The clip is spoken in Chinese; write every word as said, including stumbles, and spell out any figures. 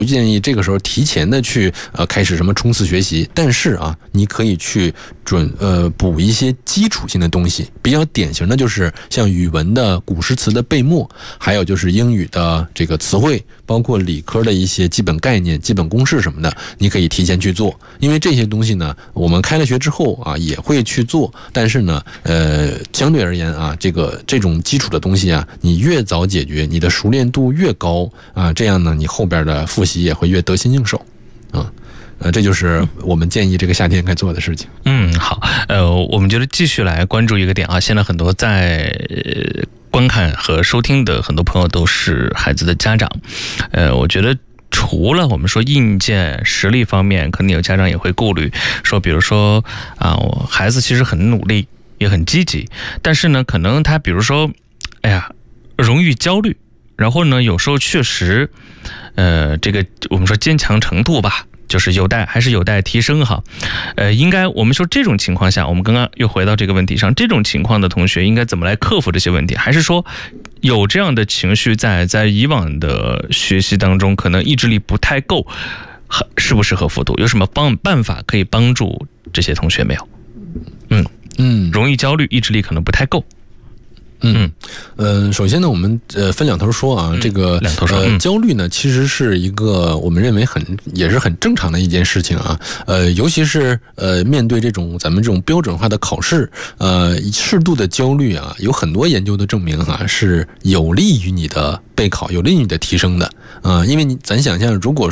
不建议这个时候提前的去呃开始什么冲刺学习，但是啊，你可以去准呃补一些基础性的东西。比较典型的就是像语文的古诗词的背默，还有就是英语的这个词汇，包括理科的一些基本概念、基本公式什么的，你可以提前去做。因为这些东西呢，我们开了学之后啊也会去做，但是呢，呃，相对而言啊，这个这种基础的东西啊，你越早解决，你的熟练度越高啊，这样呢，你后边的复习也会越得心应手，啊，呃，这就是我们建议这个夏天该做的事情。 嗯，好，呃，我们觉得继续来关注一个点啊，现在很多在呃观看和收听的很多朋友都是孩子的家长，呃，我觉得除了我们说硬件实力方面，可能有家长也会顾虑，说比如说啊，我孩子其实很努力，也很积极，但是呢，可能他比如说，哎呀，容易焦虑。然后呢，有时候确实，呃，这个我们说坚强程度吧，就是有待还是有待提升哈。呃，应该我们说这种情况下，我们刚刚又回到这个问题上，这种情况的同学应该怎么来克服这些问题？还是说有这样的情绪在，在以往的学习当中，可能意志力不太够，适不适合复读？有什么帮办法可以帮助这些同学没有？嗯嗯，容易焦虑，意志力可能不太够。 嗯，呃，首先呢，我们呃分两头说啊，这个两头说， 呃，焦虑呢，其实是一个我们认为很也是很正常的一件事情啊，呃，尤其是呃面对这种咱们这种标准化的考试，呃，适度的焦虑啊，有很多研究的证明啊，是有利于你的备考，有利于你的提升的啊，因为你咱想象，如果